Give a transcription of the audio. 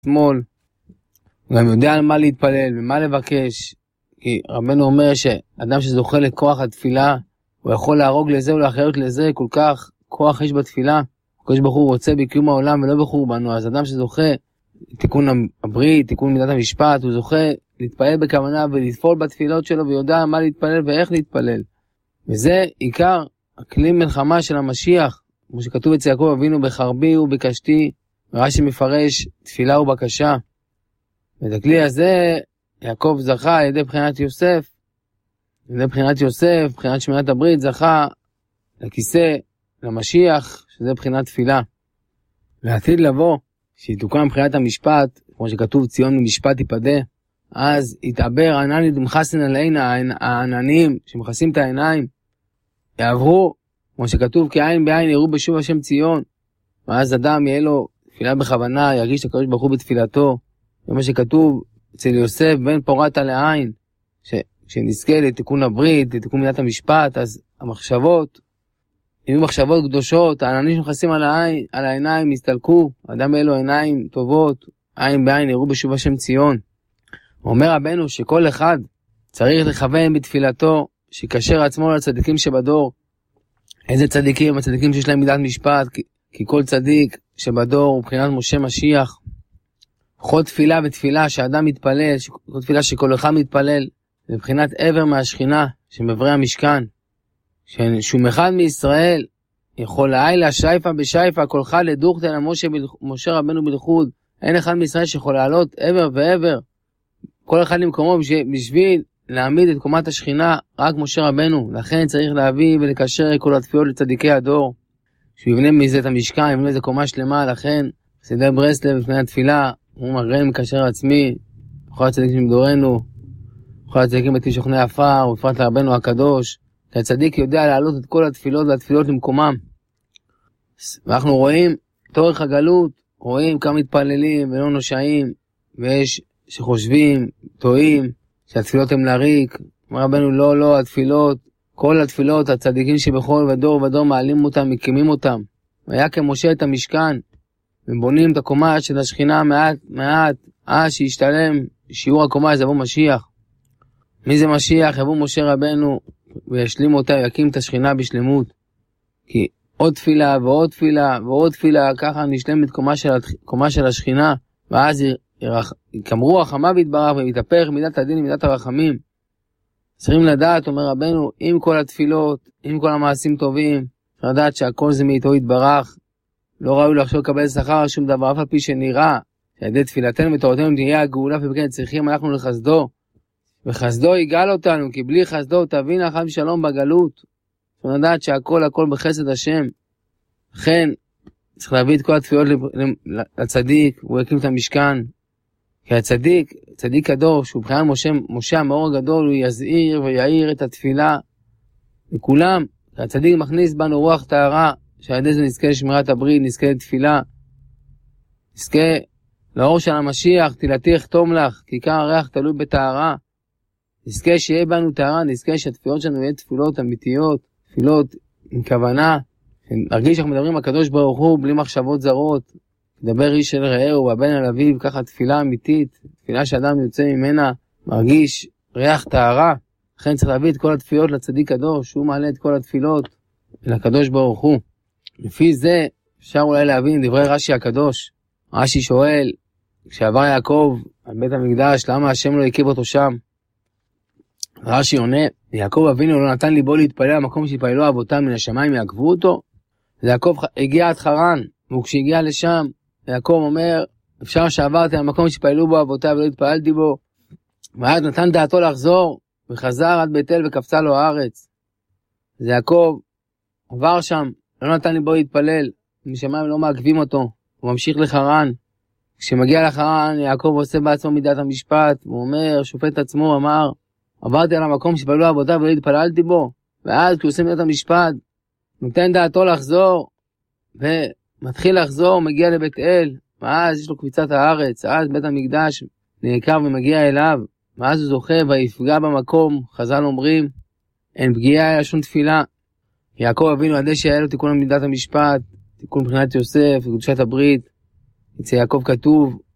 שמאל, הוא גם יודע על מה להתפלל ומה לבקש, כי רבנו אומר שאדם שזוכה לכוח התפילה, הוא יכול להרוג לזה ולאחריות לזה, כל כך כוח יש בתפילה, הקדוש ברוך הוא רוצה בקיום העולם ולא בחורבנו, אז אדם שזוכה תיקון הברית, תיקון מידת המשפט, הוא זוכה להתפלל בכוונה ולתפול בתפילות שלו ויודע מה להתפלל ואיך להתפלל. וזה עיקר הכלי מלחמה של המשיח, כמו שכתוב אצל יעקב אבינו בחרבי ובקשתי, רש"י מפרש תפילה ובקשה. ואת הכלי הזה יעקב זכה על ידי בחינת יוסף, בחינת שמירת הברית, זכה לכיסא, למשיח, שזה בחינת תפילה. לעתיד לבוא, שיתוקן בחינת המשפט, כמו שכתוב ציון ממשפט יפדה, אז יתעבר ענן ידמחסן עלינה, העננים שמכסים את העיניים, יעברו, כמו שכתוב כעין בעין יראו בשוב השם ציון, ואז אדם יהיה לו תפילה בכוונה, ירגיש את הקדוש ברוך הוא בתפילתו, זה מה שכתוב אצל יוסף בן פורטה לעין, שנזכה לתיקון הברית, לתיקון מידת המשפט, אז המחשבות, יהיו מחשבות קדושות, העננים שמכסים על העיניים יסתלקו, האדם יהיה לו עיניים טובות, עין בעין יראו בשוב השם ציון. אומר רבנו שכל אחד צריך לכוון בתפילתו, שיקשר עצמו לצדיקים שבדור. איזה צדיקים? הצדיקים שיש להם מידת משפט, כי כל צדיק שבדור הוא בחינת משה משיח. כל תפילה ותפילה שאדם מתפלל, כל תפילה שכל אחד מתפלל, זה בחינת עבר מהשכינה שמברי המשכן. שום אחד מישראל יכול לילה שייפה בשייפה, כל אחד לדוכתא למשה רבנו בלכוד. אין אחד מישראל שיכול לעלות עבר ועבר, כל אחד למקומו בשביל להעמיד את קומת השכינה, רק משה רבנו. לכן צריך להביא ולקשר כל התפילות לצדיקי הדור, שהוא יבנה מזה את המשכן, יבנה מזה קומה שלמה. לכן חסידי ברסלב לפני התפילה, הוא מראה מקשר עצמי, כל הצדיקים מדורנו, כל הצדיקים בתים שוכני עפר, ובפרט לרבנו הקדוש, כי הצדיק יודע להעלות את כל התפילות והתפילות למקומם. ואנחנו רואים תורך הגלות, רואים כמה מתפללים ולא נושעים, ויש שחושבים, טועים, שהתפילות הם להריק. אומר רבנו לא, התפילות, כל התפילות, הצדיקים שבכל ודור ודור מעלים אותם, מקימים אותם. והיה כמשה את המשכן, ובונים את הקומה של השכינה מעט, שישתלם שיעור הקומה, אז יבוא משיח. מי זה משיח? יבוא משה רבנו, וישלים אותה, יקים את השכינה בשלמות. כי עוד תפילה ועוד תפילה ועוד תפילה, ככה נשלם את קומה של השכינה, ואז כמרו החמה והתברך ומתהפך מידת הדין ומידת הרחמים. צריכים לדעת, אומר רבנו, עם כל התפילות, עם כל המעשים טובים, צריך לדעת שהכל זה מאיתו יתברך. לא ראוי לחשוב לקבל שכר שום דבר, אף על פי שנראה שעל ידי תפילתנו ותורתנו תהיה הגאולה, ובכן צריכים אנחנו לחסדו, וחסדו יגאל אותנו, כי בלי חסדו תבין אחת שלום בגלות. צריך לדעת שהכל בחסד השם. לכן צריך להביא את כל התפילות לצדיק, הוא יקים את המשכן. כי הצדיק, צדיק הדור, שהוא בחינת משה המאור הגדול, הוא יזהיר ויעיר את התפילה לכולם. הצדיק מכניס בנו רוח טהרה, שעל ידי זה נזכה לשמירת הברית, נזכה לתפילה, נזכה לאור של המשיח, תהילתי אחתום לך, כי עיקר הריח תלוי בטהרה. נזכה שיהיה בנו טהרה, נזכה שהתפילות שלנו יהיו תפילות אמיתיות, תפילות עם כוונה, נרגיש שאנחנו מדברים על הקדוש ברוך הוא בלי מחשבות זרות, לדבר איש אל רעהו והבן אל אביו, ככה תפילה אמיתית, תפילה שאדם יוצא ממנה, מרגיש ריח טהרה. לכן צריך להביא את כל התפילות לצדיק הדור, שהוא מעלה את כל התפילות אל הקדוש ברוך הוא. לפי זה אפשר אולי להבין דברי רש"י הקדוש. רש"י שואל, כשעבר יעקב על בית המקדש, למה השם לא הקיב אותו שם? רש"י עונה, יעקב אבינו לא נתן ליבו להתפלל המקום שהתפללו אבותיו מן השמיים יעקבו אותו. יעקב הגיע עד חרן, וכשהגיע לשם, יעקב אומר, אפשר שעברתי על המקום שהתפללו בו אבותיו ולא התפללתי בו. ואז נתן דעתו לחזור, וחזר עד בית אל וקפצה לו הארץ. אז יעקב עבר שם, לא נתן ליבו להתפלל, משמיים לא מעכבים אותו, הוא ממשיך לחרן. כשמגיע לחרן, יעקב עושה בעצמו מידת המשפט, הוא אומר, שופט עצמו, אמר, עברתי על המקום שהתפללו אבותיו ולא התפללתי בו. ואז כשהוא עושה מידת המשפט, נותן דעתו לחזור, ומתחיל לחזור, מגיע לבית אל, ואז יש לו קביצת הארץ, אז בית המקדש נעקר ומגיע אליו, ואז הוא זוכה ויפגע במקום. חז"ל אומרים, אין פגיעה אלא שום תפילה. יעקב אבינו עד שהיה לו תיקון מידת המשפט, תיקון מבחינת יוסף, קדושת הברית, אצל יעקב כתוב,